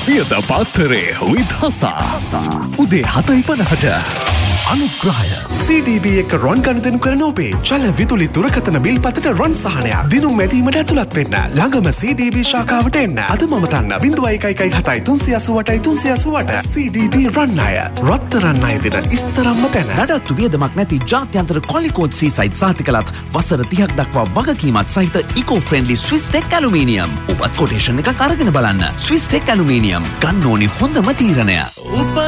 සියත පාත්තරේ විදහසා උදේ 7:50ට අනුග්‍රහය CDB එක රොන් ගනුදෙනු කරන ඔබේ චල විදුලි දුරකථන බිල් පතට රොන් සහනයක් දිනුම් මැදීමට ඇතුළත් වෙන්න ළඟම CDB ශාඛාවට එන්න අද මම තන්න 0117 CDB රන් අය රත්තරන් අය දෙන ඉස්තරම්ම තැන නඩත්තු වියදමක් නැති ජාත්‍යන්තර කොලිකෝඩ් සීසයිඩ් සහතිකලත් වසර 30ක් දක්වා වගකීමත් සහිත ඉකෝ ෆ්‍රෙන්ඩලි ස්විස් ටෙක් ඇලුමිනියම් ඔබත් කොටේෂන් එකක් අරගෙන බලන්න ස්විස් ටෙක් ඇලුමිනියම් ගන්න ඕනි හොඳම තීරණය